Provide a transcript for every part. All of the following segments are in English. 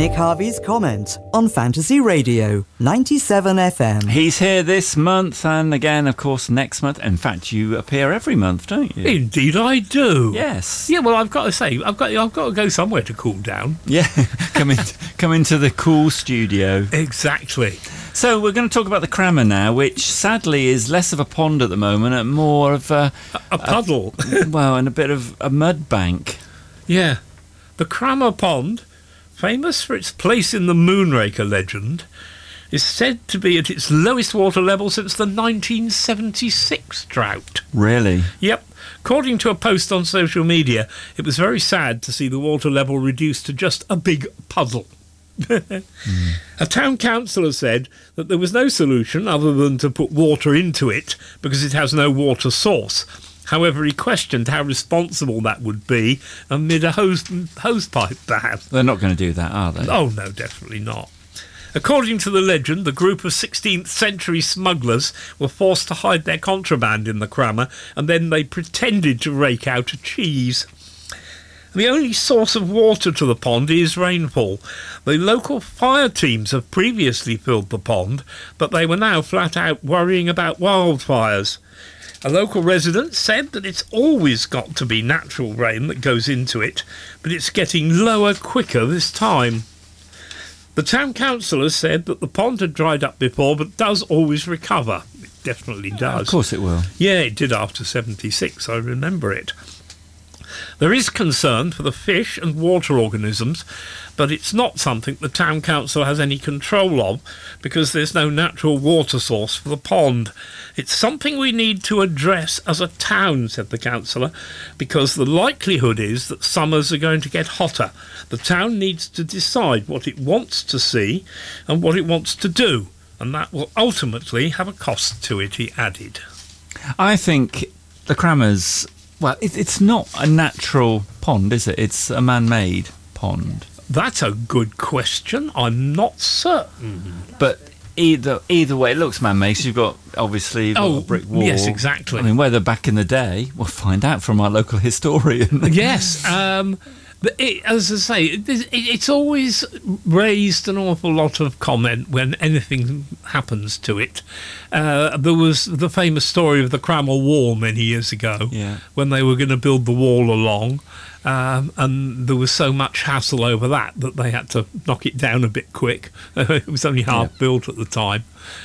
Nick Harvey's comment on Fantasy Radio 97 FM. He's here this month and again, of course, next month. In fact, you appear every month, don't you? Indeed, I do. Yes. Yeah. Well, I've got to say, I've got to go somewhere to cool down. Yeah. come into the cool studio. Exactly. So we're going to talk about the Crammer now, which sadly is less of a pond at the moment and more of a puddle. And a bit of a mud bank. Yeah. The Crammer Pond, famous for its place in the Moonraker legend, is said to be at its lowest water level since the 1976 drought. Really? Yep. According to a post on social media, it was very sad to see the water level reduced to just a big puddle. A town councillor said that there was no solution other than to put water into it because it has no water source. However, he questioned how responsible that would be amid a hose pipe ban. They're not going to do that, are they? Oh, no, definitely not. According to the legend, the group of 16th century smugglers were forced to hide their contraband in the Crammer, and then they pretended to rake out a cheese. The only source of water to the pond is rainfall. The local fire teams have previously filled the pond, but they were now flat out worrying about wildfires. A local resident said that it's always got to be natural rain that goes into it, but it's getting lower quicker this time. The town councillor said that the pond had dried up before, but does always recover. It definitely does. Of course it will. Yeah, it did after 76, I remember it. There is concern for the fish and water organisms, but it's not something the town council has any control of because there's no natural water source for the pond. It's something we need to address as a town, said the councillor, because the likelihood is that summers are going to get hotter. The town needs to decide what it wants to see and what it wants to do, and that will ultimately have a cost to it, he added. I think the Crammers... Well, it's not a natural pond, is it? It's a man-made pond. That's a good question. I'm not certain. But either way, it looks man-made. So you've got, obviously, a brick wall. Yes, exactly. I mean, whether back in the day, we'll find out from our local historian. Yes. But as I say, it's always raised an awful lot of comment when anything happens to it. There was the famous story of the Crammer Wall many years ago, when they were going to build the wall along, and there was so much hassle over that they had to knock it down a bit quick. It was only half built at the time.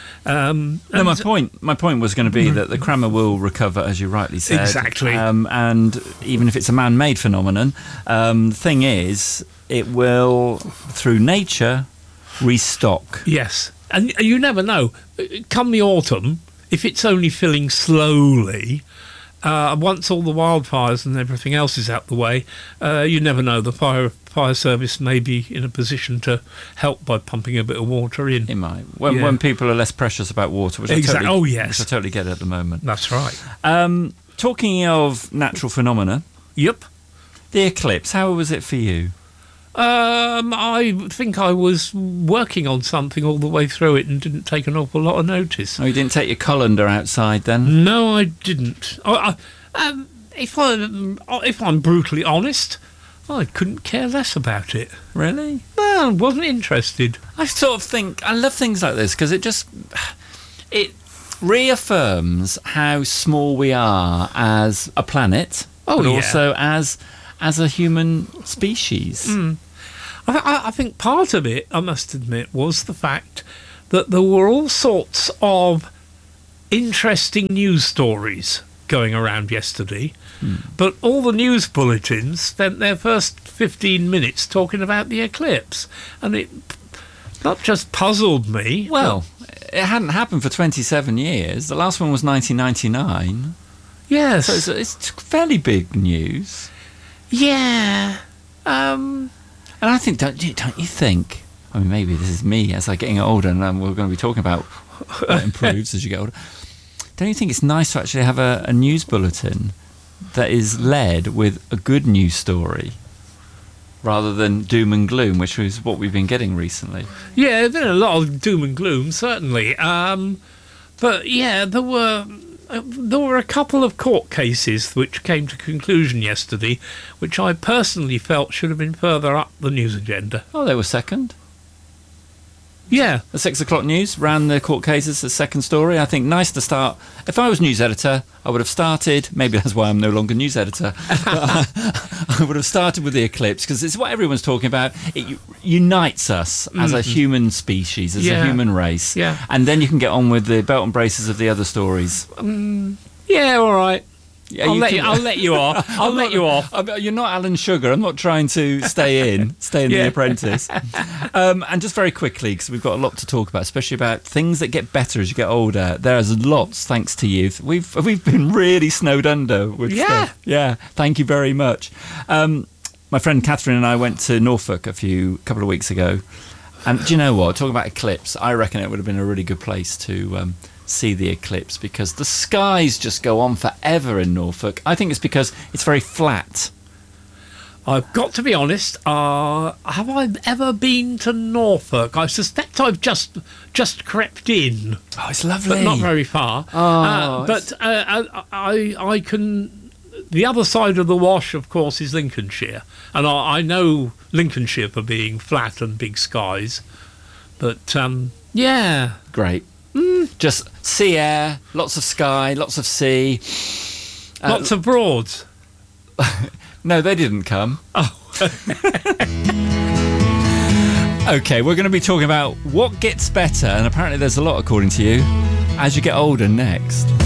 My point was going to be that the Crammer will recover, as you rightly said. Exactly. And even if it's a man-made phenomenon, the thing is, it will, through nature, restock. Yes, and you never know. Come the autumn, if it's only filling slowly, once all the wildfires and everything else is out the way, you never know. The fire service may be in a position to help by pumping a bit of water in. It might. When people are less precious about water, which I totally get at the moment. That's right. Talking of natural phenomena. Yep. The eclipse, how was it for you? I think I was working on something all the way through it and didn't take an awful lot of notice. Oh, you didn't take your colander outside then? No, I didn't. If I'm brutally honest, I couldn't care less about it. Really? No, I wasn't interested. I sort of think, I love things like this because it reaffirms how small we are as a planet, but also as a human species. I think part of it, I must admit, was the fact that there were all sorts of interesting news stories going around yesterday, but all the news bulletins spent their first 15 minutes talking about the eclipse, and it not just puzzled me. Well, it hadn't happened for 27 years. The last one was 1999. Yes. So it's fairly big news. Yeah. And I think, don't you think, I mean, maybe this is me as I'm getting older, and we're going to be talking about what improves as you get older. Don't you think it's nice to actually have a news bulletin that is led with a good news story rather than doom and gloom, which is what we've been getting recently? Yeah, there's been a lot of doom and gloom, certainly. But yeah, there were there were a couple of court cases which came to conclusion yesterday, which I personally felt should have been further up the news agenda. Oh, they were second. Yeah. The 6 o'clock news ran the court cases as second story. I think nice to start. If I was news editor, I would have started. Maybe that's why I'm no longer news editor. I would have started with the eclipse because it's what everyone's talking about. It unites us as a human species, as a human race. Yeah. And then you can get on with the belt and braces of the other stories. Yeah, all right. Yeah, I'll let you off. I'll let you off. You're not Alan Sugar. I'm not trying to stay in The Apprentice. And just very quickly, because we've got a lot to talk about, especially about things that get better as you get older. There's lots thanks to you. We've been really snowed under with stuff. Yeah, thank you very much. My friend Catherine and I went to Norfolk a couple of weeks ago. And do you know what? Talking about eclipse, I reckon it would have been a really good place to see the eclipse because the skies just go on forever in Norfolk. I think it's because it's very flat. I've got to be honest, have I ever been to Norfolk? I suspect I've just crept in. Oh, it's lovely. But not very far. I can... The other side of the Wash, of course, is Lincolnshire. And I know Lincolnshire for being flat and big skies. But, yeah. Great. Just sea air, lots of sky, lots of sea. Lots of Broads. No, they didn't come. Oh. Okay, we're going to be talking about what gets better, and apparently there's a lot according to you, as you get older next.